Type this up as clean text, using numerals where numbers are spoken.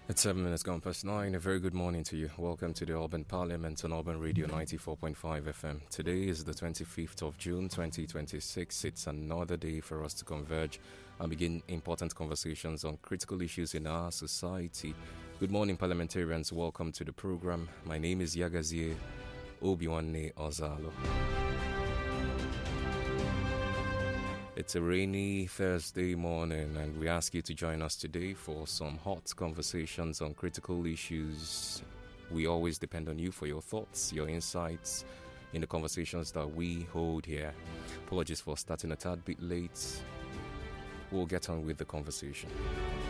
It's 7 minutes gone past 9. A very good morning to you. Welcome to the Urban Parliament on Urban Radio 94.5 FM. Today is the 25th of June 2026. It's another day for us to converge and begin important conversations on critical issues in our society. Good morning, parliamentarians. Welcome to the program. My name is Yagazie Obiwanne Ozalo. It's a rainy Thursday morning, and we ask you to join us today for some hot conversations on critical issues. We always depend on you for your thoughts, your insights in the conversations that we hold here. Apologies for starting a tad bit late. We'll get on with the conversation.